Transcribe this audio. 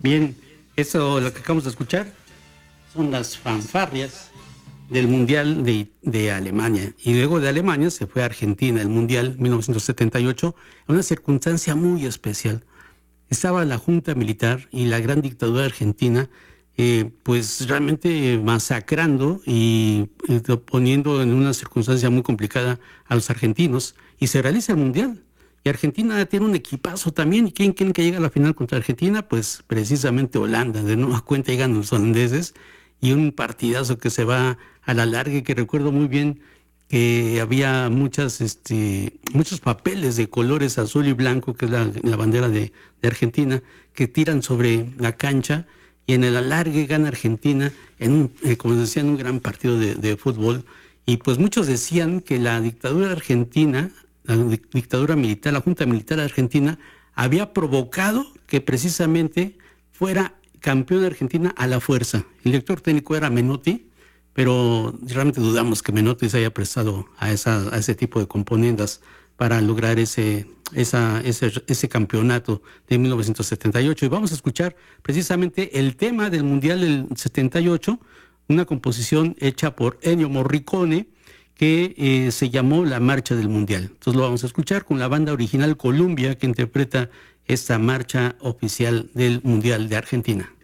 Bien, eso lo que acabamos de escuchar son las fanfarrias del Mundial de Alemania. Y luego de Alemania se fue a Argentina, el Mundial 1978, en una circunstancia muy especial. Estaba la Junta Militar y la gran dictadura argentina, pues realmente masacrando y poniendo en una circunstancia muy complicada a los argentinos. Y se realiza el Mundial. Y Argentina tiene un equipazo también. ¿Y quién que llega a la final contra Argentina? Pues precisamente Holanda. De nueva cuenta llegan los holandeses y un partidazo que se va a la larga y que recuerdo muy bien que había muchos papeles de colores azul y blanco, que es la bandera de Argentina, que tiran sobre la cancha y en el alargue gana Argentina, como decía, en un gran partido de fútbol. Y pues muchos decían que la dictadura argentina, la dictadura militar, la Junta Militar Argentina, había provocado que precisamente fuera campeón de Argentina a la fuerza. El director técnico era Menotti, pero realmente dudamos que Menotti se haya prestado a ese tipo de componendas para lograr ese campeonato de 1978. Y vamos a escuchar precisamente el tema del Mundial del 78, una composición hecha por Ennio Morricone, que se llamó La Marcha del Mundial. Entonces lo vamos a escuchar con la banda original Columbia, que interpreta esta marcha oficial del Mundial de Argentina.